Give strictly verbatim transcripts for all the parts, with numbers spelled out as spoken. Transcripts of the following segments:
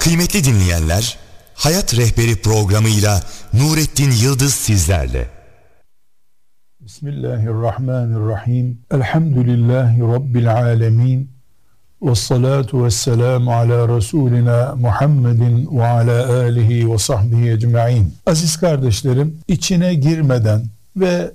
Kıymetli dinleyenler, Hayat Rehberi programıyla Nurettin Yıldız sizlerle. Bismillahirrahmanirrahim. Elhamdülillahi Rabbil alemin. Vessalatu vesselamu ala Resulina Muhammedin ve ala alihi ve sahbihi ecma'in. Aziz kardeşlerim, içine girmeden ve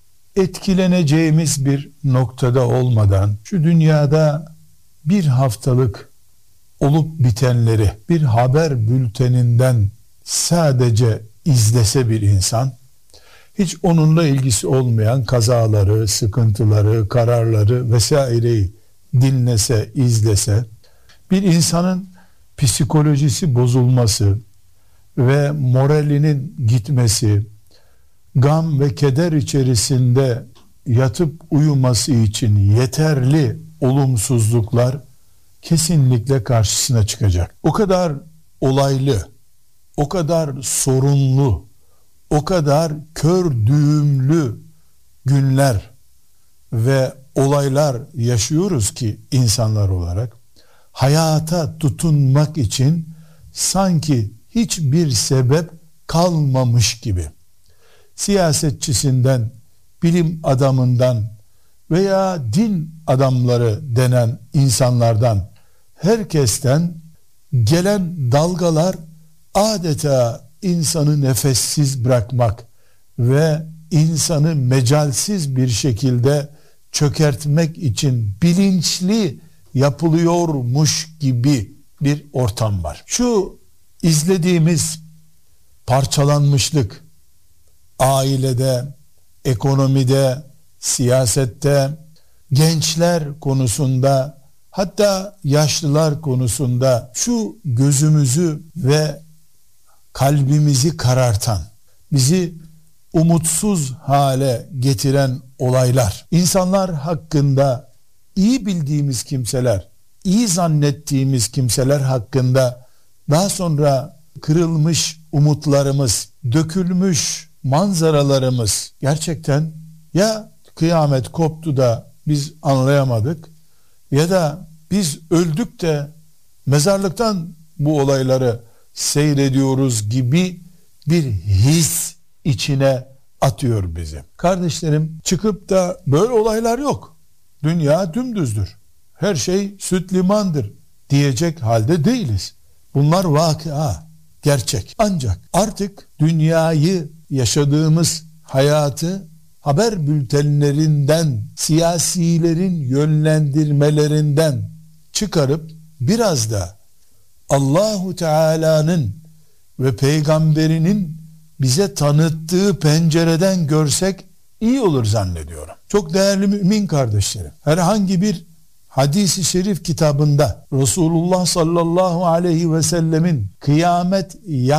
etkileneceğimiz bir noktada olmadan şu dünyada bir haftalık olup bitenleri bir haber bülteninden sadece izlese bir insan, hiç onunla ilgisi olmayan kazaları, sıkıntıları, kararları vesaireyi dinlese, izlese, bir insanın psikolojisi bozulması ve moralinin gitmesi, gam ve keder içerisinde yatıp uyuması için yeterli olumsuzluklar kesinlikle karşısına çıkacak. O kadar olaylı, o kadar sorunlu, o kadar kör düğümlü günler ve olaylar yaşıyoruz ki insanlar olarak hayata tutunmak için sanki hiçbir sebep kalmamış gibi. Siyasetçisinden, bilim adamından veya din adamları denen insanlardan, herkesten gelen dalgalar adeta insanı nefessiz bırakmak ve insanı mecalsiz bir şekilde çökertmek için bilinçli yapılıyormuş gibi bir ortam var. Şu izlediğimiz parçalanmışlık, ailede, ekonomide, siyasette, gençler konusunda, hatta yaşlılar konusunda şu gözümüzü ve kalbimizi karartan, bizi umutsuz hale getiren olaylar, insanlar hakkında iyi bildiğimiz kimseler, iyi zannettiğimiz kimseler hakkında daha sonra kırılmış umutlarımız, dökülmüş manzaralarımız gerçekten ya kıyamet koptu da biz anlayamadık ya da biz öldük de mezarlıktan bu olayları seyrediyoruz gibi bir his içine atıyor bizi. Kardeşlerim, çıkıp da böyle olaylar yok, dünya dümdüzdür, her şey süt limandır diyecek halde değiliz. Bunlar vakıa, gerçek. Ancak artık dünyayı, yaşadığımız hayatı haber bültenlerinden, siyasilerin yönlendirmelerinden çıkarıp biraz da Allahu Teala'nın ve peygamberinin bize tanıttığı pencereden görsek iyi olur zannediyorum. Çok değerli mümin kardeşlerim, herhangi bir hadis-i şerif kitabında Resulullah sallallahu aleyhi ve sellemin kıyamet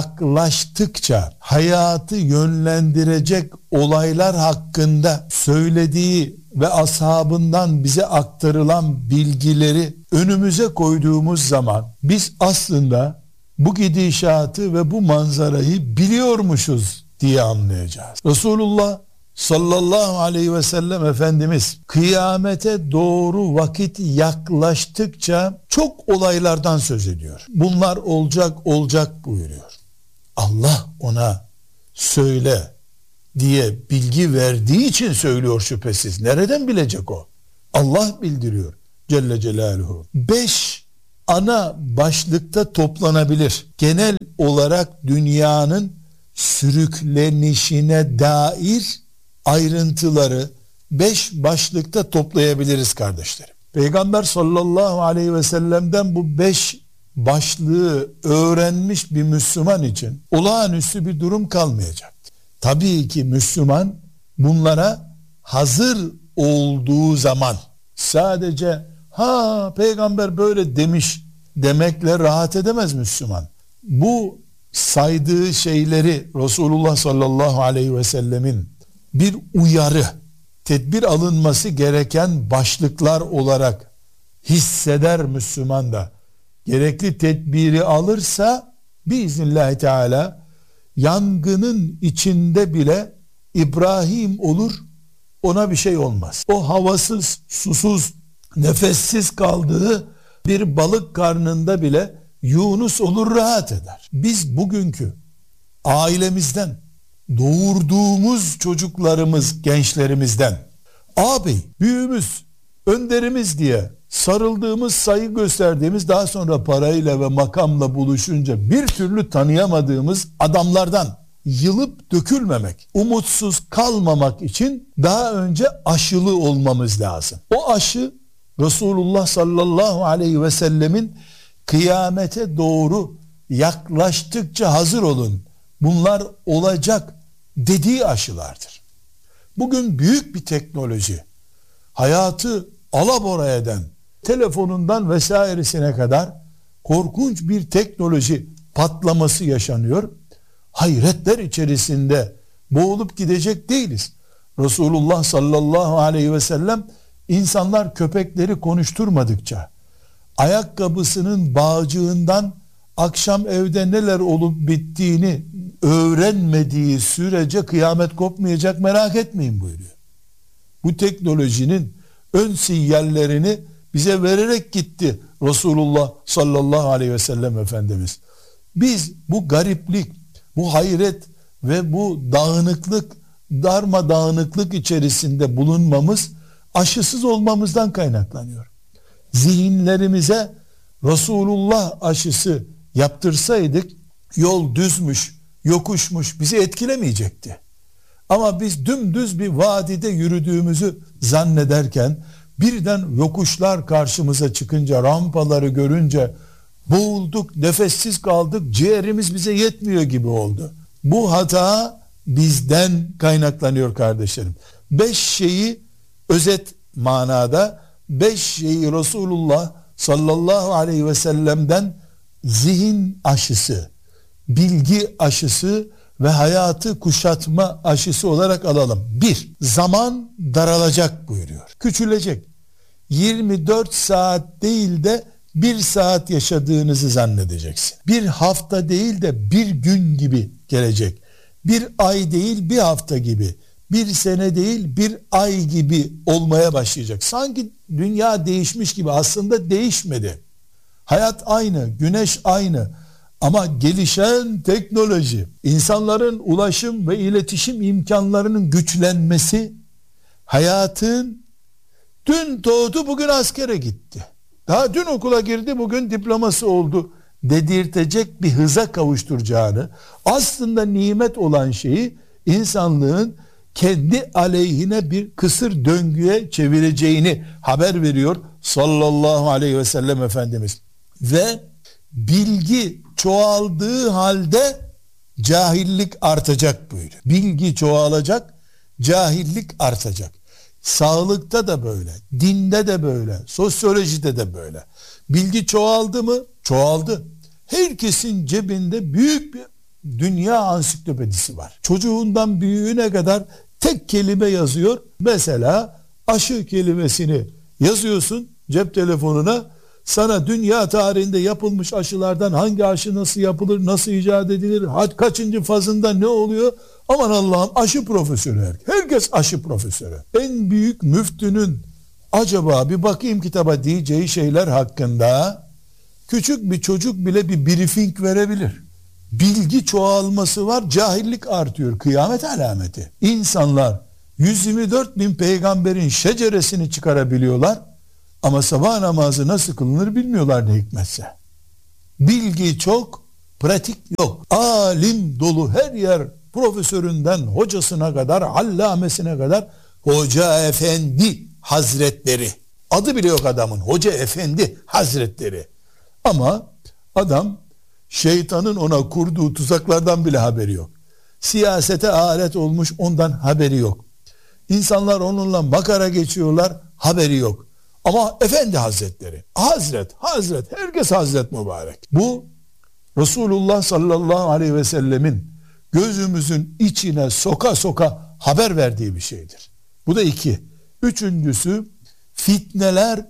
yaklaştıkça hayatı yönlendirecek olaylar hakkında söylediği ve ashabından bize aktarılan bilgileri önümüze koyduğumuz zaman biz aslında bu gidişatı ve bu manzarayı biliyormuşuz diye anlayacağız. Resulullah sallallahu aleyhi ve sellem Efendimiz kıyamete doğru vakit yaklaştıkça çok olaylardan söz ediyor. Bunlar olacak olacak buyuruyor. Allah ona söyle diye bilgi verdiği için söylüyor şüphesiz. Nereden bilecek o? Allah bildiriyor Celle Celaluhu. Beş ana başlıkta toplanabilir. Genel olarak dünyanın sürüklenişine dair ayrıntıları beş başlıkta toplayabiliriz kardeşlerim. Peygamber sallallahu aleyhi ve sellem'den bu beş başlığı öğrenmiş bir Müslüman için olağanüstü bir durum kalmayacak. Tabii ki Müslüman bunlara hazır olduğu zaman sadece ha peygamber böyle demiş demekle rahat edemez Müslüman. Bu saydığı şeyleri Resulullah sallallahu aleyhi ve sellemin bir uyarı, tedbir alınması gereken başlıklar olarak hisseder Müslüman da. Gerekli tedbiri alırsa biiznillahü teala yangının içinde bile İbrahim olur, ona bir şey olmaz. O havasız, susuz, nefessiz kaldığı bir balık karnında bile Yunus olur rahat eder. Biz bugünkü ailemizden, doğurduğumuz çocuklarımız, gençlerimizden, ağabey, büyüğümüz, önderimiz diye sarıldığımız, saygı gösterdiğimiz, daha sonra parayla ve makamla buluşunca bir türlü tanıyamadığımız adamlardan yılıp dökülmemek, umutsuz kalmamak için daha önce aşılı olmamız lazım. O aşı Resulullah sallallahu aleyhi ve sellemin kıyamete doğru yaklaştıkça hazır olun, bunlar olacak dediği aşılardır. Bugün büyük bir teknoloji, hayatı alabora eden, telefonundan vesairesine kadar korkunç bir teknoloji patlaması yaşanıyor. Hayretler içerisinde boğulup gidecek değiliz. Resulullah sallallahu aleyhi ve sellem insanlar köpekleri konuşturmadıkça, ayakkabısının bağcığından akşam evde neler olup bittiğini öğrenmediği sürece kıyamet kopmayacak, merak etmeyin buyuruyor. Bu teknolojinin ön sinyallerini bize vererek gitti Resulullah sallallahu aleyhi ve sellem Efendimiz. Biz bu gariplik, bu hayret ve bu dağınıklık, darmadağınıklık içerisinde bulunmamız aşısız olmamızdan kaynaklanıyor. Zihinlerimize Resulullah aşısı yaptırsaydık yol düzmüş, yokuşmuş, bizi etkilemeyecekti. Ama biz dümdüz bir vadide yürüdüğümüzü zannederken birden yokuşlar karşımıza çıkınca, rampaları görünce boğulduk, nefessiz kaldık, ciğerimiz bize yetmiyor gibi oldu. Bu hata bizden kaynaklanıyor kardeşlerim. Beş şeyi özet manada, beş şeyi Resulullah sallallahu aleyhi ve sellem'den zihin aşısı, bilgi aşısı ve hayatı kuşatma aşısı olarak alalım. Bir, zaman daralacak buyuruyor. Küçülecek. yirmi dört saat değil de bir saat yaşadığınızı zannedeceksin. Bir hafta değil de bir gün gibi gelecek. Bir ay değil bir hafta gibi. Bir sene değil bir ay gibi olmaya başlayacak. Sanki dünya değişmiş gibi, aslında değişmedi. Hayat aynı, güneş aynı. Ama gelişen teknoloji, insanların ulaşım ve iletişim imkanlarının güçlenmesi, hayatın dün doğdu bugün askere gitti, daha dün okula girdi bugün diploması oldu dedirtecek bir hıza kavuşturacağını, aslında nimet olan şeyi insanlığın kendi aleyhine bir kısır döngüye çevireceğini haber veriyor sallallahu aleyhi ve sellem Efendimiz. Ve bilgi çoğaldığı halde cahillik artacak buyuruyor. Bilgi çoğalacak, cahillik artacak. Sağlıkta da böyle, dinde de böyle, sosyolojide de böyle. Bilgi çoğaldı mı? Çoğaldı. Herkesin cebinde büyük bir dünya ansiklopedisi var. Çocuğundan büyüğüne kadar tek kelime yazıyor. Mesela aşı kelimesini yazıyorsun cep telefonuna. Sana dünya tarihinde yapılmış aşılardan hangi aşı nasıl yapılır, nasıl icat edilir, kaçıncı fazında ne oluyor? Aman Allah'ım, aşı profesörü. Herkes aşı profesörü. En büyük müftünün acaba bir bakayım kitaba diyeceği şeyler hakkında küçük bir çocuk bile bir briefing verebilir. Bilgi çoğalması var, cahillik artıyor. Kıyamet alameti. İnsanlar yüz yirmi dört bin peygamberin şeceresini çıkarabiliyorlar. Ama sabah namazı nasıl kılınır bilmiyorlar ne hikmetse. Bilgi çok, pratik yok. Alim dolu her yer, profesöründen hocasına kadar, allamesine kadar Hoca Efendi Hazretleri. Adı bile yok adamın. Hoca Efendi Hazretleri. Ama adam şeytanın ona kurduğu tuzaklardan bile haberi yok. Siyasete alet olmuş, ondan haberi yok. İnsanlar onunla makara geçiyorlar, haberi yok. Ama Efendi Hazretleri, Hazret, Hazret, herkes Hazret mübarek. Bu Resulullah sallallahu aleyhi ve sellemin gözümüzün içine soka soka haber verdiği bir şeydir. Bu da iki. Üçüncüsü, fitneler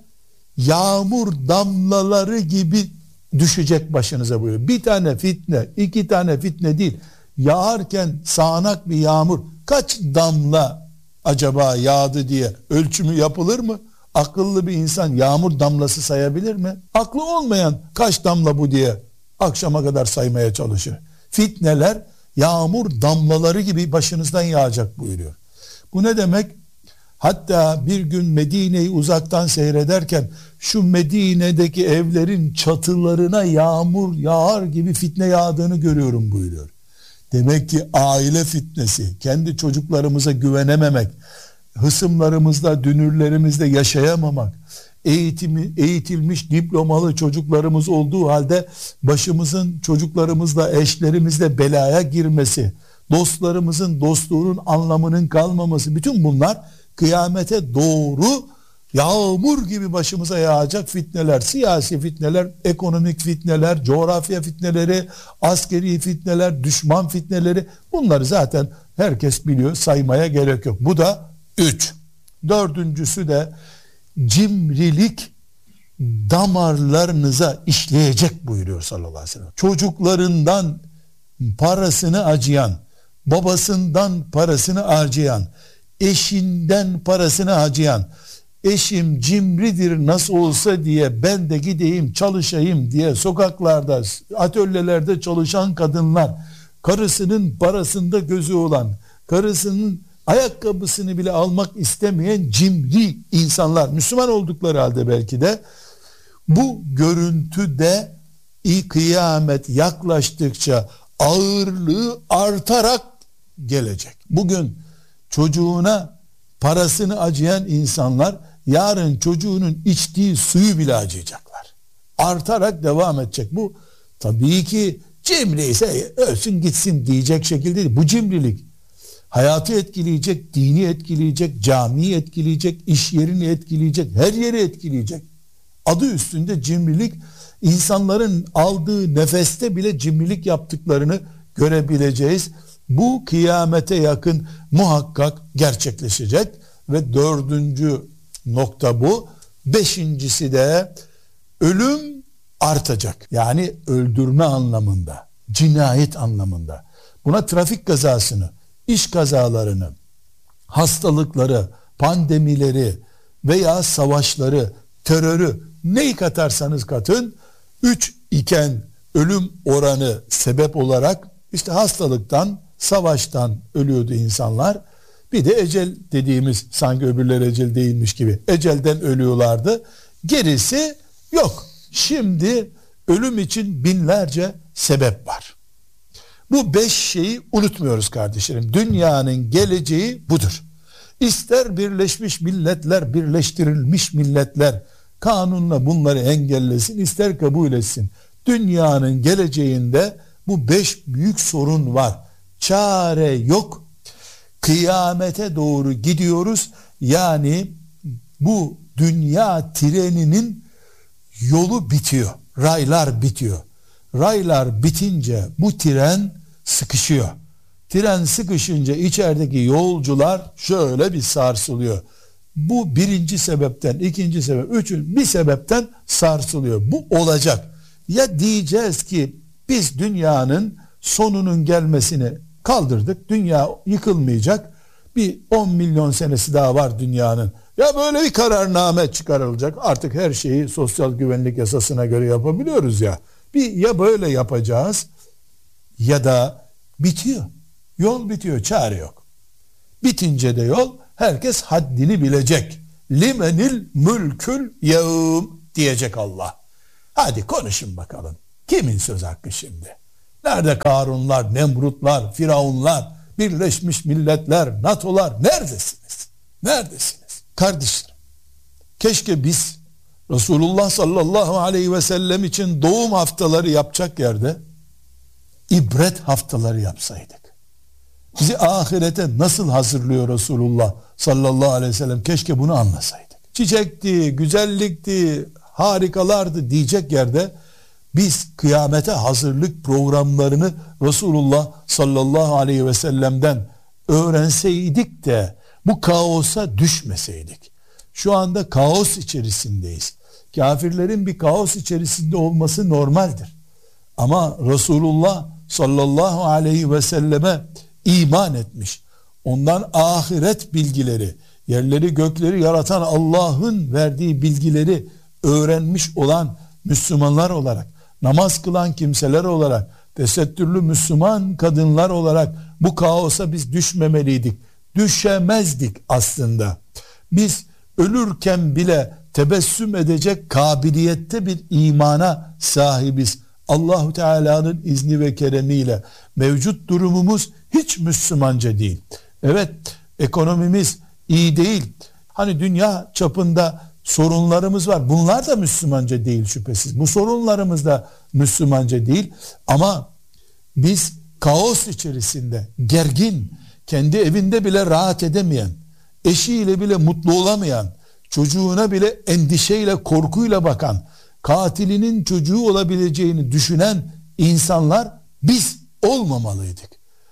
yağmur damlaları gibi düşecek başınıza buyuruyor. Bir tane fitne, iki tane fitne değil. Yağarken sağanak bir yağmur kaç damla acaba yağdı diye ölçümü yapılır mı? akıllı bir insan yağmur damlası sayabilir mi? Aklı olmayan kaç damla bu diye akşama kadar saymaya çalışır. Fitneler yağmur damlaları gibi başınızdan yağacak buyuruyor. Bu ne demek? Hatta bir gün Medine'yi uzaktan seyrederken şu Medine'deki evlerin çatılarına yağmur yağar gibi fitne yağdığını görüyorum buyuruyor. Demek ki aile fitnesi, kendi çocuklarımıza güvenememek, hısımlarımızla, dünürlerimizle yaşayamamak, eğitimi, eğitilmiş diplomalı çocuklarımız olduğu halde başımızın çocuklarımızla, eşlerimizle belaya girmesi, dostlarımızın dostluğunun anlamının kalmaması, bütün bunlar kıyamete doğru yağmur gibi başımıza yağacak fitneler, siyasi fitneler, ekonomik fitneler, coğrafya fitneleri, askeri fitneler, düşman fitneleri, bunları zaten herkes biliyor, saymaya gerek yok. Bu da üç. Dördüncüsü de cimrilik damarlarınıza işleyecek buyuruyor sallallahu aleyhi ve sellem. Çocuklarından parasını acıyan, babasından parasını harcayan, eşinden parasını harcayan, eşim cimridir nasıl olsa diye ben de gideyim çalışayım diye sokaklarda, atölyelerde çalışan kadınlar, karısının parasında gözü olan, karısının ayakkabısını bile almak istemeyen cimri insanlar, Müslüman oldukları halde belki de, bu görüntüde kıyamet yaklaştıkça ağırlığı artarak gelecek. Bugün çocuğuna parasını acıyan insanlar yarın çocuğunun içtiği suyu bile acıyacaklar. Artarak devam edecek. Bu tabii ki cimri ise ölsün gitsin diyecek şekilde değil. Bu cimrilik hayatı etkileyecek, dini etkileyecek, camiyi etkileyecek, iş yerini etkileyecek, her yeri etkileyecek. Adı üstünde cimrilik, insanların aldığı nefeste bile cimrilik yaptıklarını görebileceğiz. Bu kıyamete yakın muhakkak gerçekleşecek ve dördüncü nokta bu. Beşincisi de ölüm artacak. Yani öldürme anlamında, cinayet anlamında. Buna trafik kazasını, iş kazalarını, hastalıkları, pandemileri veya savaşları, terörü neyi katarsanız katın, üç iken ölüm oranı sebep olarak işte hastalıktan, savaştan ölüyordu insanlar. Bir de ecel dediğimiz, sanki öbürleri ecel değilmiş gibi ecelden ölüyorlardı. Gerisi yok. Şimdi ölüm için binlerce sebep var. Bu beş şeyi unutmuyoruz kardeşlerim. Dünyanın geleceği budur. İster Birleşmiş Milletler, Birleştirilmiş Milletler kanunla bunları engellesin, ister kabul etsin. Dünyanın geleceğinde bu beş büyük sorun var. Çare yok. Kıyamete doğru gidiyoruz. Yani bu dünya treninin yolu bitiyor. Raylar bitiyor. Raylar bitince bu tren sıkışıyor. Tren sıkışınca içerideki yolcular şöyle bir sarsılıyor. Bu birinci sebepten, ikinci sebep, üçüncü bir sebepten sarsılıyor. Bu olacak. Ya diyeceğiz ki biz dünyanın sonunun gelmesini kaldırdık. Dünya yıkılmayacak. Bir on milyon senesi daha var dünyanın. Ya böyle bir kararname çıkarılacak. Artık her şeyi sosyal güvenlik yasasına göre yapabiliyoruz ya. Bir ya böyle yapacağız ya da bitiyor. Yol bitiyor, çare yok. Bitince de yol herkes haddini bilecek. Limenil mülkül yevm diyecek Allah. Hadi konuşun bakalım. Kimin söz hakkı şimdi? Nerede Karunlar, Nemrutlar, Firavunlar, Birleşmiş Milletler, NATO'lar? Neredesiniz? Neredesiniz? Kardeşlerim, keşke biz Resulullah sallallahu aleyhi ve sellem için doğum haftaları yapacak yerde ibret haftaları yapsaydık. Bizi ahirete nasıl hazırlıyor Resulullah sallallahu aleyhi ve sellem, keşke bunu anlasaydık. Çiçekti, güzellikti, harikalardı diyecek yerde biz kıyamete hazırlık programlarını Resulullah sallallahu aleyhi ve sellem'den öğrenseydik de bu kaosa düşmeseydik. Şu anda kaos içerisindeyiz. Kafirlerin bir kaos içerisinde olması normaldir. Ama Resulullah sallallahu aleyhi ve selleme iman etmiş, ondan ahiret bilgileri, yerleri gökleri yaratan Allah'ın verdiği bilgileri öğrenmiş olan Müslümanlar olarak, namaz kılan kimseler olarak, tesettürlü Müslüman kadınlar olarak bu kaosa biz düşmemeliydik. Düşemezdik aslında. Biz ölürken bile tebessüm edecek kabiliyette bir imana sahibiz. Allahu Teala'nın izni ve keremiyle mevcut durumumuz hiç Müslümanca değil. Evet, ekonomimiz iyi değil. Hani dünya çapında sorunlarımız var. Bunlar da Müslümanca değil şüphesiz. Bu sorunlarımız da Müslümanca değil. Ama biz kaos içerisinde gergin, kendi evinde bile rahat edemeyen, eşiyle bile mutlu olamayan, çocuğuna bile endişeyle, korkuyla bakan, katilinin çocuğu olabileceğini düşünen insanlar biz olmamalıydık.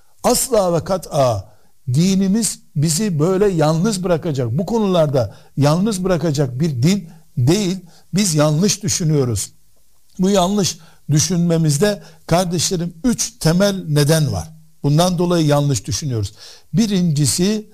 Asla ve kat'a dinimiz bizi böyle yalnız bırakacak, bu konularda yalnız bırakacak bir din değil. Biz yanlış düşünüyoruz. Bu yanlış düşünmemizde kardeşlerim üç temel neden var. Bundan dolayı yanlış düşünüyoruz. Birincisi,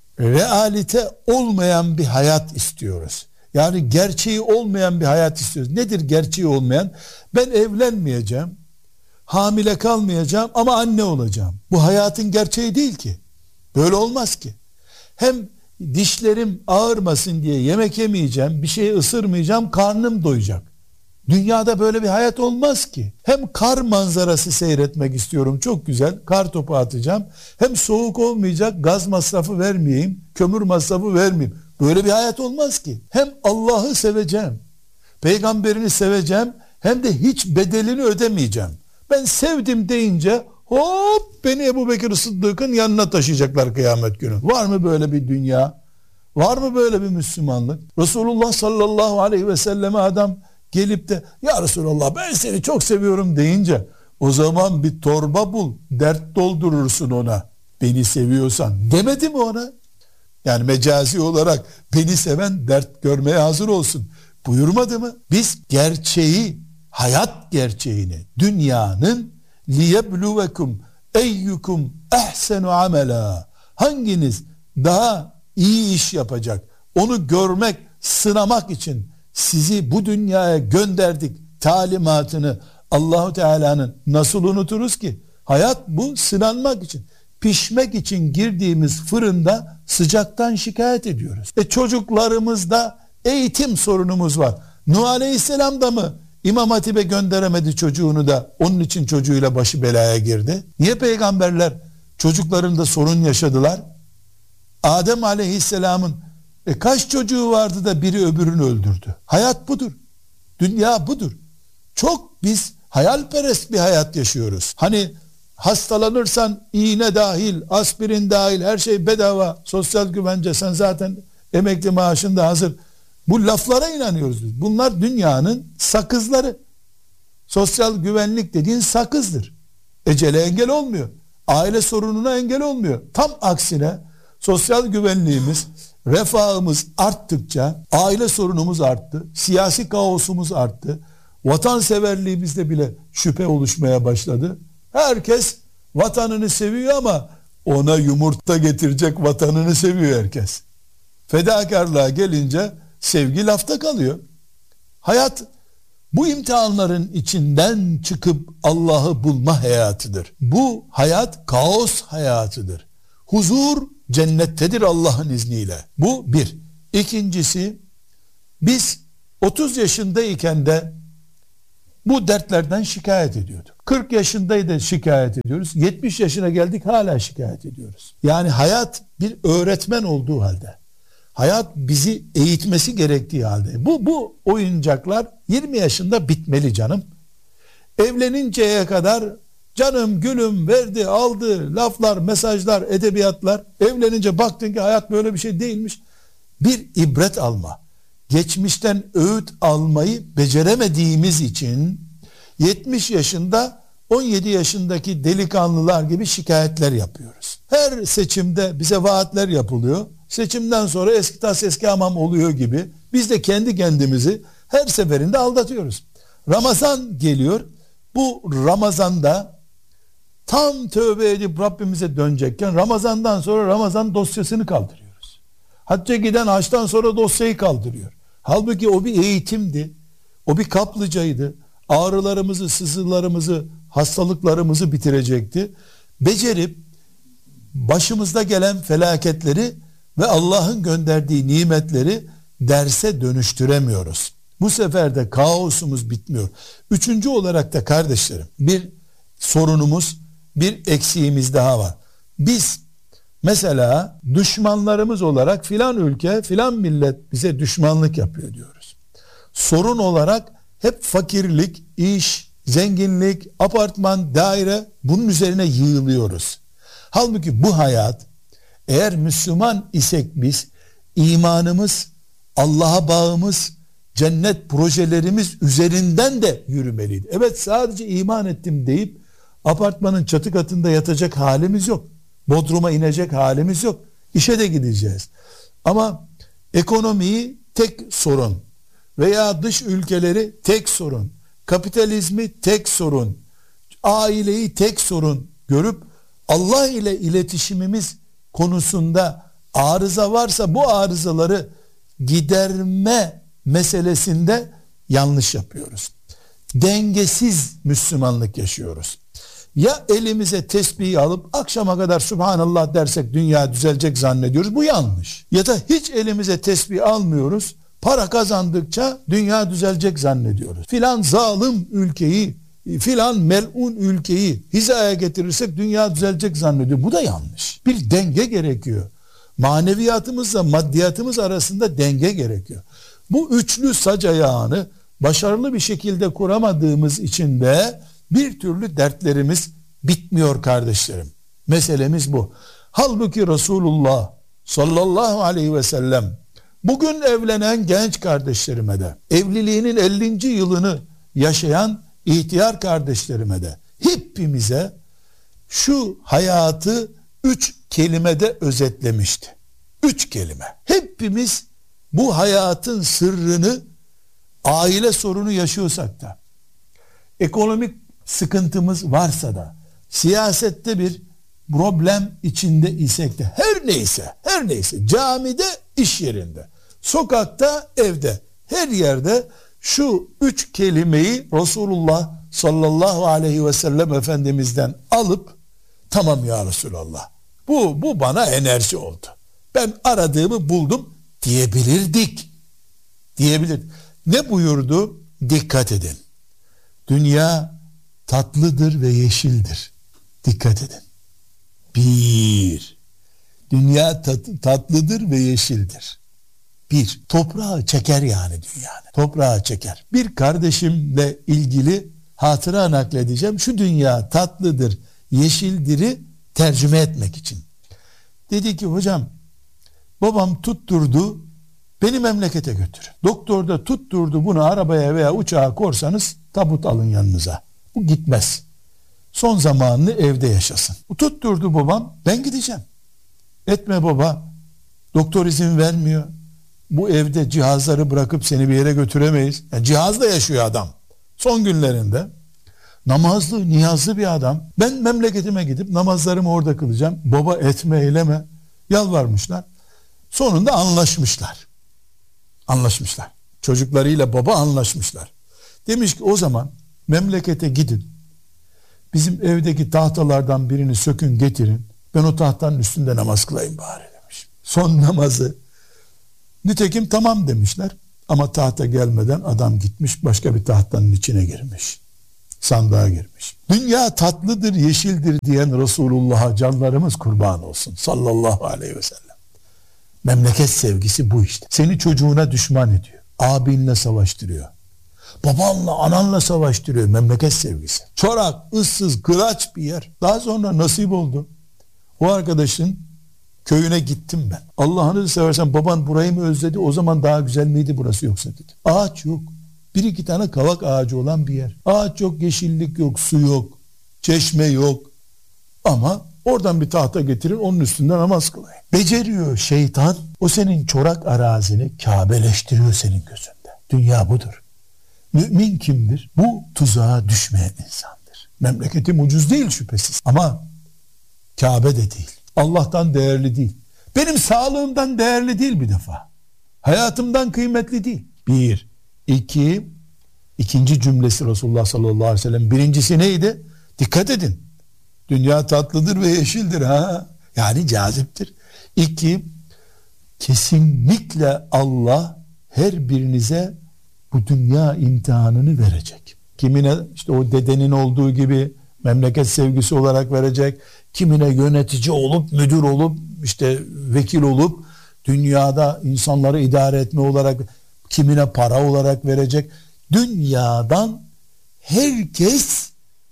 realite olmayan bir hayat istiyoruz. Yani gerçeği olmayan bir hayat istiyoruz. Nedir gerçeği olmayan? Ben evlenmeyeceğim, hamile kalmayacağım ama anne olacağım. Bu hayatın gerçeği değil ki. Böyle olmaz ki. Hem dişlerim ağırmasın diye yemek yemeyeceğim, bir şey ısırmayacağım, karnım doyacak. Dünyada böyle bir hayat olmaz ki. Hem kar manzarası seyretmek istiyorum, çok güzel, kar topu atacağım. Hem soğuk olmayacak, gaz masrafı vermeyeyim, kömür masrafı vermeyeyim. Böyle bir hayat olmaz ki. Hem Allah'ı seveceğim, peygamberini seveceğim, hem de hiç bedelini ödemeyeceğim. Ben sevdim deyince hop beni Ebu Bekir Sıddık'ın yanına taşıyacaklar kıyamet günü. Var mı böyle bir dünya? Var mı böyle bir Müslümanlık? Resulullah sallallahu aleyhi ve selleme adam gelip de ya Resulallah ben seni çok seviyorum deyince o zaman bir torba bul, dert doldurursun ona, beni seviyorsan demedi mi ona? Yani mecazi olarak beni seven dert görmeye hazır olsun buyurmadı mı? Biz gerçeği, hayat gerçeğini, dünyanın liyebluvekum eyyukum ehsenu amela, hanginiz daha iyi iş yapacak, onu görmek, sınamak için sizi bu dünyaya gönderdik talimatını Allahu Teala'nın nasıl unuturuz ki? Hayat bu, sınanmak için, pişmek için girdiğimiz fırında sıcaktan şikayet ediyoruz. E çocuklarımızda eğitim sorunumuz var. Nuh Aleyhisselam da mı İmam Hatip'e gönderemedi çocuğunu da onun için çocuğuyla başı belaya girdi? Niye peygamberler çocuklarında sorun yaşadılar? Adem Aleyhisselam'ın e kaç çocuğu vardı da biri öbürünü öldürdü? Hayat budur. Dünya budur. Çok biz hayalperest bir hayat yaşıyoruz. Hani hastalanırsan iğne dahil, aspirin dahil her şey bedava, sosyal güvence, sen zaten emekli maaşın da hazır. Bu laflara inanıyoruz biz. Bunlar dünyanın sakızları. Sosyal güvenlik dediğin sakızdır. Ecele engel olmuyor. Aile sorununa engel olmuyor. Tam aksine sosyal güvenliğimiz, refahımız arttıkça aile sorunumuz arttı, siyasi kaosumuz arttı, vatanseverliğimizde bile şüphe oluşmaya başladı. Herkes vatanını seviyor ama ona yumurta getirecek vatanını seviyor herkes. Fedakarlığa gelince sevgi lafta kalıyor. Hayat bu imtihanların içinden çıkıp Allah'ı bulma hayatıdır. Bu hayat kaos hayatıdır. Huzur cennettedir Allah'ın izniyle. Bu bir. İkincisi, biz otuz yaşındayken de bu dertlerden şikayet ediyorduk. kırk yaşındaydı şikayet ediyoruz. yetmiş yaşına geldik hala şikayet ediyoruz. Yani hayat bir öğretmen olduğu halde, hayat bizi eğitmesi gerektiği halde, bu bu oyuncaklar yirmi yaşında bitmeli canım. Evleninceye kadar canım gülüm verdi aldı laflar, mesajlar, edebiyatlar. Evlenince baktın ki hayat böyle bir şey değilmiş. Bir ibret alma, geçmişten öğüt almayı beceremediğimiz için yetmiş yaşında on yedi yaşındaki delikanlılar gibi şikayetler yapıyoruz. Her seçimde bize vaatler yapılıyor. Seçimden sonra eski tas eski hamam oluyor gibi biz de kendi kendimizi her seferinde aldatıyoruz. Ramazan geliyor. Bu Ramazan'da tam tövbe edip Rabbimize dönecekken Ramazan'dan sonra Ramazan dosyasını kaldırıyoruz. Hacca giden haçtan sonra dosyayı kaldırıyor. Halbuki o bir eğitimdi. O bir kaplıcaydı. Ağrılarımızı, sızılarımızı, hastalıklarımızı bitirecekti. Becerip başımızda gelen felaketleri ve Allah'ın gönderdiği nimetleri derse dönüştüremiyoruz. Bu sefer de kaosumuz bitmiyor. Üçüncü olarak da kardeşlerim, bir sorunumuz, bir eksiğimiz daha var. Biz mesela düşmanlarımız olarak filan ülke, filan millet bize düşmanlık yapıyor diyoruz. Sorun olarak hep fakirlik, iş, zenginlik, apartman, daire, bunun üzerine yığılıyoruz. Halbuki bu hayat, eğer Müslüman isek biz, imanımız, Allah'a bağımız, cennet projelerimiz üzerinden de yürümeliydi. Evet, sadece iman ettim deyip apartmanın çatı katında yatacak halimiz yok. Bodruma inecek halimiz yok. İşe de gideceğiz. Ama ekonomiyi tek sorun veya dış ülkeleri tek sorun, kapitalizmi tek sorun, aileyi tek sorun görüp Allah ile iletişimimiz konusunda arıza varsa bu arızaları giderme meselesinde yanlış yapıyoruz. Dengesiz Müslümanlık yaşıyoruz. Ya elimize tesbihi alıp akşama kadar Subhanallah dersek dünya düzelecek zannediyoruz. Bu yanlış. Ya da hiç elimize tesbih almıyoruz. Para kazandıkça dünya düzelecek zannediyoruz. Filan zalim ülkeyi, filan melun ülkeyi hizaya getirirsek dünya düzelecek zannediyor. Bu da yanlış. Bir denge gerekiyor. Maneviyatımızla maddiyatımız arasında denge gerekiyor. Bu üçlü sac ayağını başarılı bir şekilde kuramadığımız için de bir türlü dertlerimiz bitmiyor kardeşlerim. Meselemiz bu. Halbuki Resulullah sallallahu aleyhi ve sellem bugün evlenen genç kardeşlerime de, evliliğinin ellinci yılını yaşayan ihtiyar kardeşlerime de, hepimize şu hayatı üç kelimede özetlemişti. Üç kelime. Hepimiz bu hayatın sırrını, aile sorunu yaşıyorsak da, ekonomik sıkıntımız varsa da, siyasette bir problem içinde isek de, her neyse, her neyse, camide, iş yerinde, sokakta, evde, her yerde şu üç kelimeyi Resulullah sallallahu aleyhi ve sellem Efendimiz'den alıp, tamam ya Resulallah, bu, bu bana enerji oldu, ben aradığımı buldum diyebilirdik. Diyebilirdik. Ne buyurdu? Dikkat edin. Dünya tatlıdır ve yeşildir. Dikkat edin. Bir, dünya tat, tatlıdır ve yeşildir. Bir, toprağı çeker yani dünyanın. Toprağı çeker. Bir kardeşimle ilgili hatıra nakledeceğim. Şu dünya tatlıdır, yeşildir'i tercüme etmek için. Dedi ki hocam, babam tutturdu, beni memlekete götür. Doktor da tutturdu, bunu arabaya veya uçağa korsanız tabut alın yanınıza. Bu gitmez. Son zamanını evde yaşasın. Tutturdu babam, ben gideceğim. Etme baba, doktor izin vermiyor. Bu evde cihazları bırakıp seni bir yere götüremeyiz. Yani cihazla yaşıyor adam. Son günlerinde namazlı, niyazlı bir adam. Ben memleketime gidip namazlarımı orada kılacağım. Baba etme, eyleme. Yalvarmışlar. Sonunda anlaşmışlar. Anlaşmışlar. Çocuklarıyla baba anlaşmışlar. Demiş ki o zaman memlekete gidin. Bizim evdeki tahtalardan birini sökün getirin. Ben o tahtanın üstünde namaz kılayım bari demiş. Son namazı. Nitekim tamam demişler. Ama tahta gelmeden adam gitmiş başka bir tahtanın içine girmiş. Sandığa girmiş. Dünya tatlıdır, yeşildir diyen Resulullah'a canlarımız kurban olsun. Sallallahu aleyhi ve sellem. Memleket sevgisi bu işte. Seni çocuğuna düşman ediyor. Abinle savaştırıyor. Babanla, ananla savaştırıyor. Memleket sevgisi. Çorak, ıssız, kıraç bir yer. Daha sonra nasip oldu. O arkadaşın köyüne gittim ben. Allah'ını seversen baban burayı mı özledi? O zaman daha güzel miydi burası yoksa dedi. Ağaç yok. Bir iki tane kavak ağacı olan bir yer. Ağaç yok, yeşillik yok, su yok, çeşme yok. Ama oradan bir tahta getirin, onun üstünde namaz kılayım. Beceriyor şeytan. O senin çorak arazini Kâbeleştiriyor senin gözünde. Dünya budur. Mümin kimdir? Bu tuzağa düşmeyen insandır. Memleketim ucuz değil şüphesiz. Ama Kabe de değil. Allah'tan değerli değil. Benim sağlığımdan değerli değil bir defa. Hayatımdan kıymetli değil. Bir. İki. İkinci cümlesi Resulullah sallallahu aleyhi ve sellem. Birincisi neydi? Dikkat edin. Dünya tatlıdır ve yeşildir ha. Yani caziptir. İki. Kesinlikle Allah her birinize bu dünya imtihanını verecek. Kimine işte o dedenin olduğu gibi memleket sevgisi olarak verecek. Kimine yönetici olup, müdür olup, işte vekil olup dünyada insanları idare etme olarak, kimine para olarak verecek. Dünyadan herkes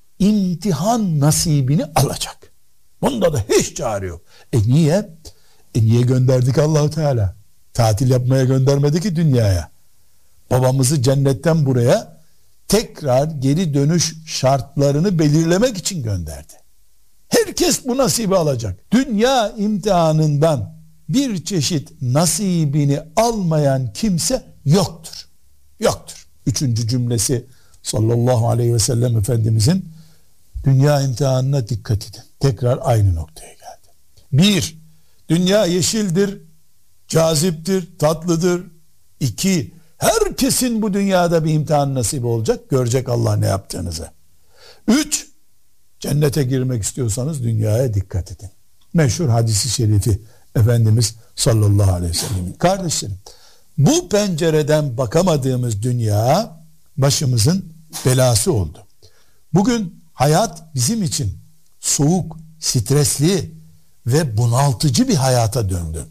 imtihan nasibini alacak. Bunda da hiç çare yok. E niye? E niye gönderdik Allah-u Teala? Tatil yapmaya göndermedi ki dünyaya. Babamızı cennetten buraya tekrar geri dönüş şartlarını belirlemek için gönderdi. Herkes bu nasibi alacak. Dünya imtihanından bir çeşit nasibini almayan kimse yoktur. Yoktur. Üçüncü cümlesi sallallahu aleyhi ve sellem Efendimizin, dünya imtihanına dikkat edin. Tekrar aynı noktaya geldi. Bir, dünya yeşildir, caziptir, tatlıdır. İki, herkesin bu dünyada bir imtihan nasibi olacak. Görecek Allah ne yaptığınızı. Üç, cennete girmek istiyorsanız dünyaya dikkat edin. Meşhur hadisi şerifi Efendimiz sallallahu aleyhi ve sellem. Kardeşlerim, bu pencereden bakamadığımız dünya başımızın belası oldu. Bugün hayat bizim için soğuk, stresli ve bunaltıcı bir hayata döndü.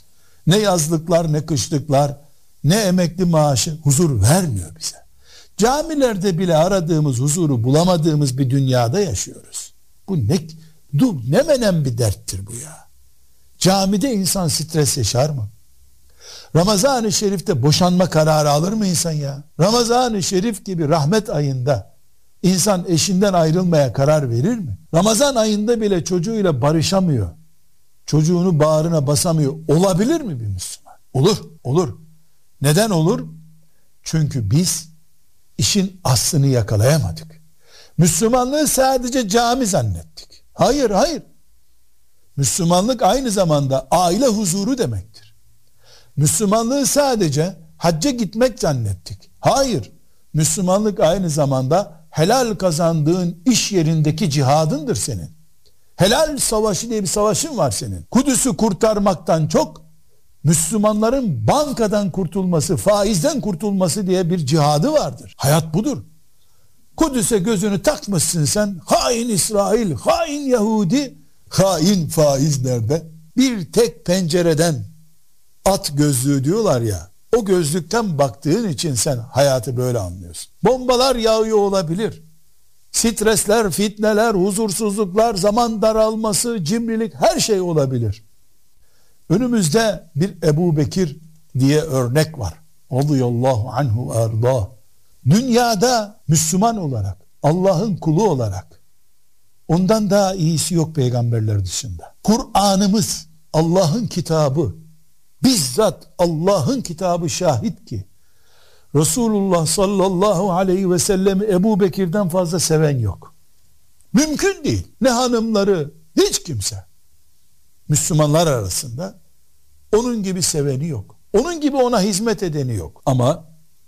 Ne yazlıklar, ne kışlıklar, ne emekli maaşı huzur vermiyor bize. Camilerde bile aradığımız huzuru bulamadığımız bir dünyada yaşıyoruz. Bu ne, dur, ne menen bir derttir bu ya. Camide insan stres yaşar mı? Ramazan-ı Şerif'te boşanma kararı alır mı insan ya? Ramazan-ı Şerif gibi rahmet ayında insan eşinden ayrılmaya karar verir mi? Ramazan ayında bile çocuğuyla barışamıyor. Çocuğunu bağrına basamıyor. Olabilir mi bir Müslüman? Olur, olur. Neden olur? Çünkü biz işin aslını yakalayamadık. Müslümanlığı sadece cami zannettik. Hayır, hayır. Müslümanlık aynı zamanda aile huzuru demektir. Müslümanlığı sadece hacca gitmek zannettik. Hayır. Müslümanlık aynı zamanda helal kazandığın iş yerindeki cihadındır senin. Helal savaşı diye bir savaşın var senin. Kudüs'ü kurtarmaktan çok Müslümanların bankadan kurtulması, faizden kurtulması diye bir cihadı vardır. Hayat budur. Kudüs'e gözünü takmışsın sen. Hain İsrail, hain Yahudi, hain faiz nerede? Bir tek pencereden at gözlüğü diyorlar ya. O gözlükten baktığın için sen hayatı böyle anlıyorsun. Bombalar yağıyor olabilir. Stresler, fitneler, huzursuzluklar, zaman daralması, cimrilik, her şey olabilir. Önümüzde bir Ebu Bekir diye örnek var. Radıyallahu anhu arda. Dünyada Müslüman olarak, Allah'ın kulu olarak ondan daha iyisi yok peygamberler dışında. Kur'an'ımız, Allah'ın kitabı, bizzat Allah'ın kitabı şahit ki Resulullah sallallahu aleyhi ve sellem Ebu Bekir'den fazla seven yok. Mümkün değil. Ne hanımları, hiç kimse. Müslümanlar arasında onun gibi seveni yok. Onun gibi ona hizmet edeni yok. Ama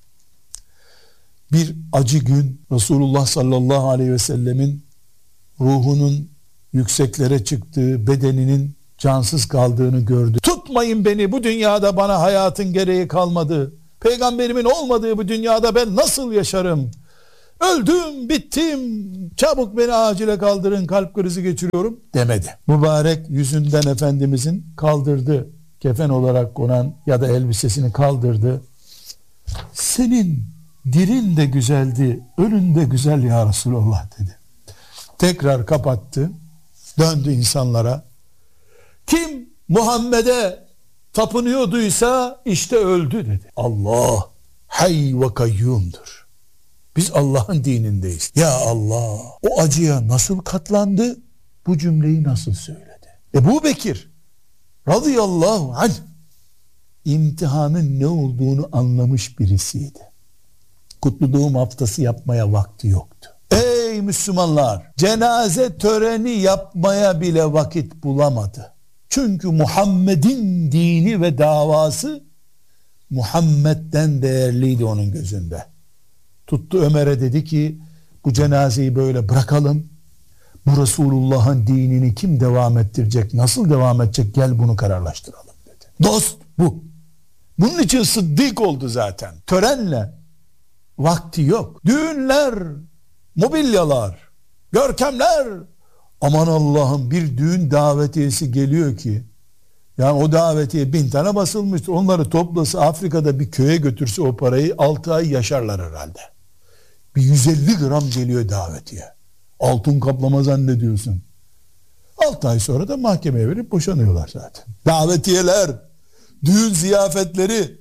bir acı gün Resulullah sallallahu aleyhi ve sellemin ruhunun yükseklere çıktığı, bedeninin cansız kaldığını gördü. Tutmayın beni, bu dünyada bana hayatın gereği kalmadı. Peygamberimin olmadığı bu dünyada ben nasıl yaşarım? Öldüm, bittim, çabuk beni acile kaldırın, kalp krizi geçiriyorum demedi. Mübarek yüzünden Efendimizin kaldırdı, kefen olarak konan ya da elbisesini kaldırdı. Senin dirin de güzeldi, ölün de güzel ya Resulallah dedi. Tekrar kapattı, döndü insanlara. Kim Muhammed'e tapınıyorduysa işte öldü dedi. Allah hay ve kayyumdur. Biz Allah'ın dinindeyiz. Ya Allah, o acıya nasıl katlandı? Bu cümleyi nasıl söyledi? Ebu Bekir radıyallahu anh imtihanın ne olduğunu anlamış birisiydi. Kutlu doğum haftası yapmaya vakti yoktu. Ey Müslümanlar, cenaze töreni yapmaya bile vakit bulamadı. Çünkü Muhammed'in dini ve davası Muhammed'den değerliydi onun gözünde. Tuttu Ömer'e, dedi ki bu cenazeyi böyle bırakalım. Bu Resulullah'ın dinini kim devam ettirecek, nasıl devam edecek, gel bunu kararlaştıralım dedi. Dost bu. Bunun için Sıddık oldu zaten. Törenle vakti yok. Düğünler, mobilyalar, görkemler. Aman Allah'ım, bir düğün davetiyesi geliyor ki, yani o davetiye bin tane basılmıştır. Onları toplasa, Afrika'da bir köye götürse o parayı, altı ay yaşarlar herhalde. Bir yüz elli gram geliyor davetiye. Altın kaplama zannediyorsun. altı ay sonra da mahkemeye verip boşanıyorlar zaten. Davetiyeler, düğün ziyafetleri,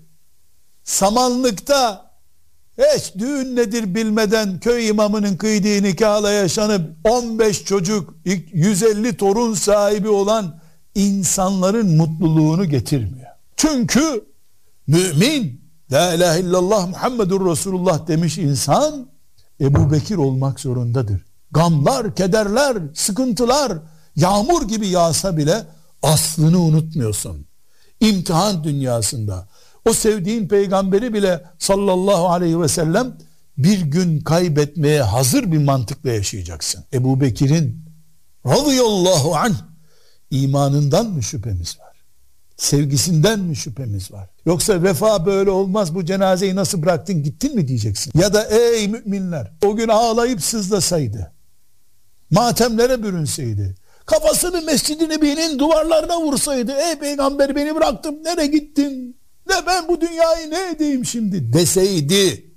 samanlıkta hiç düğün nedir bilmeden köy imamının kıydığı nikahla yaşanıp on beş çocuk, yüz elli torun sahibi olan insanların mutluluğunu getirmiyor. Çünkü mümin, la ilahe illallah Muhammedur Resulullah demiş insan Ebu Bekir olmak zorundadır. Gamlar, kederler, sıkıntılar yağmur gibi yağsa bile aslını unutmuyorsun. İmtihan dünyasında o sevdiğin peygamberi bile sallallahu aleyhi ve sellem bir gün kaybetmeye hazır bir mantıkla yaşayacaksın. Ebu Bekir'in radıyallahu anh imanından mı şüphemiz var? Sevgisinden mi şüphemiz var? Yoksa vefa böyle olmaz, bu cenazeyi nasıl bıraktın gittin mi diyeceksin? Ya da ey müminler, o gün ağlayıp sızlasaydı, matemlere bürünseydi, kafasını Mescid-i Nebi'nin duvarlarına vursaydı, ey peygamber beni bıraktım, nereye gittin? Ne ben bu dünyayı ne edeyim şimdi deseydi,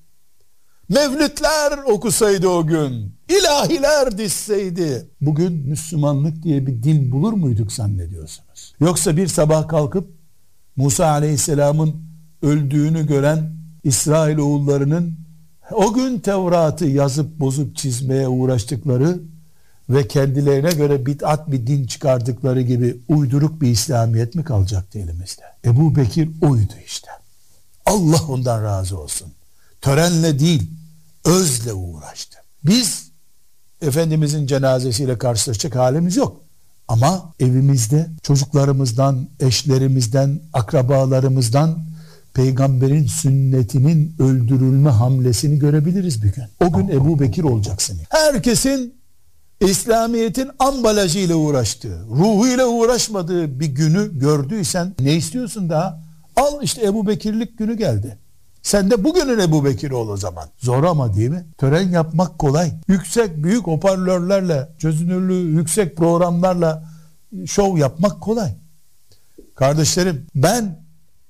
mevlütler okusaydı o gün, ilahiler dizseydi, bugün Müslümanlık diye bir din bulur muyduk zannediyorsunuz? Yoksa bir sabah kalkıp Musa aleyhisselamın öldüğünü gören İsrail oğullarının o gün Tevrat'ı yazıp bozup çizmeye uğraştıkları ve kendilerine göre bid'at bir din çıkardıkları gibi uyduruk bir İslamiyet mi kalacaktı elimizde? Ebu Bekir oydu işte. Allah ondan razı olsun. Törenle değil, özle uğraştı. Biz Efendimizin cenazesiyle karşılaşacak halimiz yok. Ama evimizde çocuklarımızdan, eşlerimizden, akrabalarımızdan peygamberin sünnetinin öldürülme hamlesini görebiliriz bir gün. O gün Ebu Bekir olacaksın. Herkesin İslamiyet'in ambalajıyla uğraştığı, ruhuyla uğraşmadığı bir günü gördüysen ne istiyorsun daha? Al işte Ebu Bekirlik günü geldi. Sen de bugünün Ebu Bekir'i ol o zaman. Zor ama değil mi? Tören yapmak kolay. Yüksek büyük hoparlörlerle, çözünürlüğü yüksek programlarla şov yapmak kolay. Kardeşlerim, ben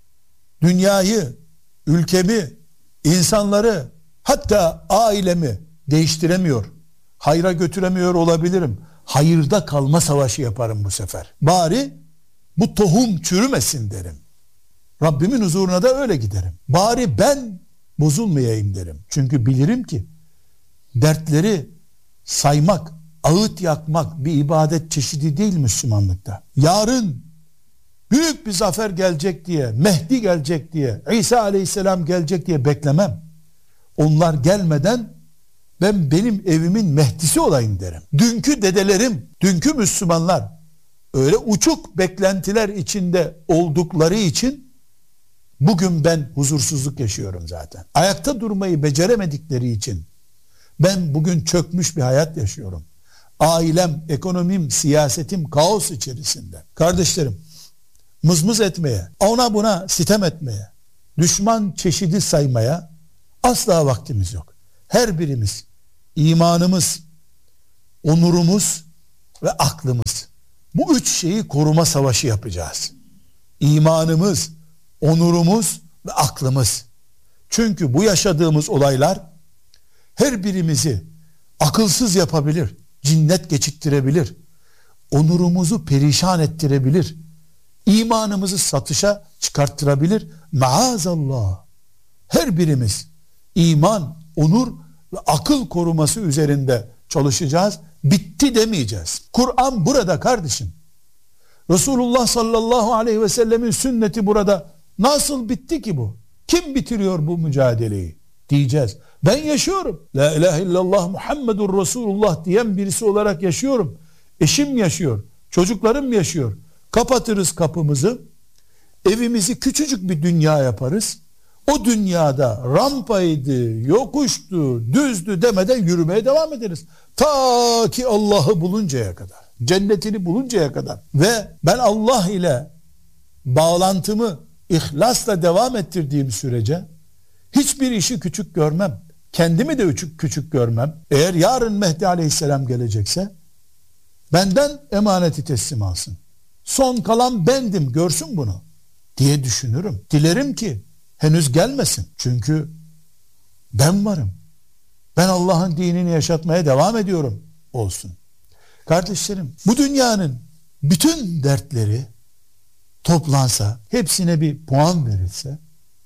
dünyayı, ülkemi, insanları, hatta ailemi değiştiremiyor, hayra götüremiyor olabilirim. Hayırda kalma savaşı yaparım bu sefer. Bari bu tohum çürümesin derim. Rabbimin huzuruna da öyle giderim. Bari ben bozulmayayım derim. Çünkü bilirim ki dertleri saymak, ağıt yakmak bir ibadet çeşidi değil Müslümanlıkta. Yarın büyük bir zafer gelecek diye, Mehdi gelecek diye, İsa aleyhisselam gelecek diye beklemem. Onlar gelmeden ben benim evimin Mehdisi olayım derim. Dünkü dedelerim, dünkü Müslümanlar öyle uçuk beklentiler içinde oldukları için bugün ben huzursuzluk yaşıyorum zaten. Ayakta durmayı beceremedikleri için ben bugün çökmüş bir hayat yaşıyorum. Ailem, ekonomim, siyasetim kaos içerisinde. Kardeşlerim, mızmız etmeye, ona buna sitem etmeye, düşman çeşidi saymaya asla vaktimiz yok. Her birimiz imanımız, onurumuz ve aklımız, bu üç şeyi koruma savaşı yapacağız. İmanımız, onurumuz ve aklımız. Çünkü bu yaşadığımız olaylar her birimizi akılsız yapabilir, cinnet geçittirebilir, onurumuzu perişan ettirebilir, imanımızı satışa çıkarttırabilir. Maazallah. Her birimiz iman, onur ve akıl koruması üzerinde çalışacağız. Bitti demeyeceğiz. Kur'an burada kardeşim. Resulullah sallallahu aleyhi ve sellemin sünneti burada. Nasıl bitti ki bu? Kim bitiriyor bu mücadeleyi? Diyeceğiz. Ben yaşıyorum. La ilahe illallah Muhammedur Resulullah diyen birisi olarak yaşıyorum. Eşim yaşıyor. Çocuklarım yaşıyor. Kapatırız kapımızı, evimizi küçücük bir dünya yaparız. O dünyada rampaydı, yokuştu, düzdü demeden yürümeye devam ederiz. Ta ki Allah'ı buluncaya kadar, cennetini buluncaya kadar. Ve ben Allah ile bağlantımı ihlasla devam ettirdiğim sürece hiçbir işi küçük görmem. Kendimi de küçük, küçük görmem. Eğer yarın Mehdi Aleyhisselam gelecekse benden emaneti teslim alsın. Son kalan bendim, görsün bunu diye düşünürüm. Dilerim ki henüz gelmesin. Çünkü ben varım. Ben Allah'ın dinini yaşatmaya devam ediyorum olsun. Kardeşlerim, bu dünyanın bütün dertleri toplansa, hepsine bir puan verilse,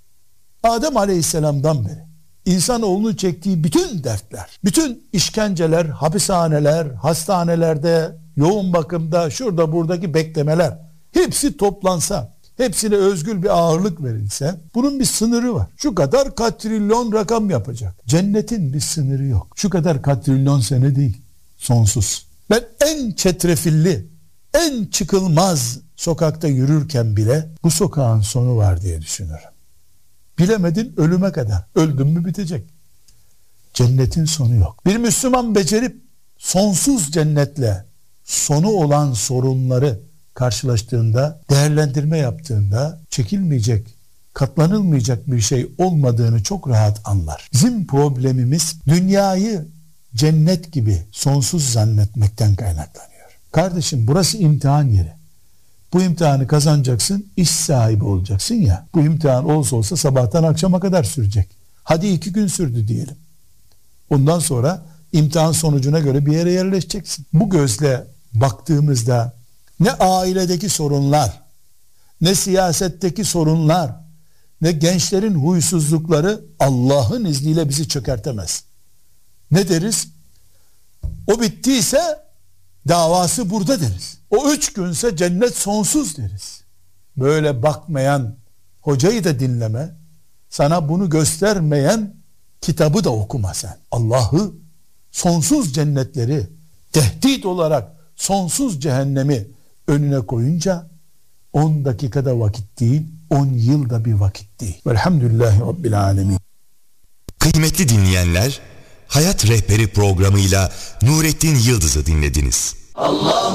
Adem Aleyhisselam'dan beri insanoğlunun çektiği bütün dertler, bütün işkenceler, hapishaneler, hastanelerde, yoğun bakımda, şurada buradaki beklemeler, hepsi toplansa, hepsine özgül bir ağırlık verilse, bunun bir sınırı var. Şu kadar katrilyon rakam yapacak. Cennetin bir sınırı yok. Şu kadar katrilyon sene değil. Sonsuz. Ben en çetrefilli, en çıkılmaz sokakta yürürken bile bu sokağın sonu var diye düşünürüm. Bilemedin ölüme kadar. Öldün mü bitecek. Cennetin sonu yok. Bir Müslüman becerip sonsuz cennetle sonu olan sorunları karşılaştığında, değerlendirme yaptığında çekilmeyecek, katlanılmayacak bir şey olmadığını çok rahat anlar. Bizim problemimiz dünyayı cennet gibi sonsuz zannetmekten kaynaklanıyor. Kardeşim, burası imtihan yeri. Bu imtihanı kazanacaksın, iş sahibi olacaksın ya. Bu imtihan olsa olsa sabahtan akşama kadar sürecek. Hadi iki gün sürdü diyelim. Ondan sonra imtihan sonucuna göre bir yere yerleşeceksin. Bu gözle baktığımızda ne ailedeki sorunlar, ne siyasetteki sorunlar, ne gençlerin huysuzlukları Allah'ın izniyle bizi çökertemez. Ne deriz? O bittiyse davası burada deriz. O üç günse cennet sonsuz deriz. Böyle bakmayan hocayı da dinleme, sana bunu göstermeyen kitabı da okuma sen. Allah'ı, sonsuz cennetleri tehdit olarak sonsuz cehennemi önüne koyunca on dakikada vakit değil, on yılda bir vakit değil. Velhamdülillahi Rabbil alemin. Kıymetli dinleyenler, Hayat Rehberi programıyla Nurettin Yıldız'ı dinlediniz. Allah